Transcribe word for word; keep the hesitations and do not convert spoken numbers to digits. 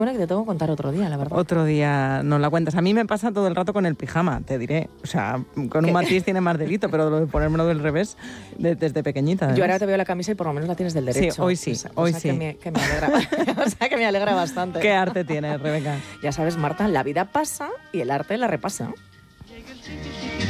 Bueno, que te tengo que contar otro día, la verdad. Otro día nos la cuentas. A mí me pasa todo el rato con el pijama, te diré. O sea, con un matiz tiene más delito, pero lo de ponérmelo del revés de, desde pequeñita. Además. Yo ahora te veo la camisa y por lo menos la tienes del derecho. Sí, hoy sí, cosa, hoy cosa sí. Que me, que me alegra, o sea, que me alegra bastante. ¿Qué arte tienes, Rebeca? Ya sabes, Marta, la vida pasa y el arte la repasa.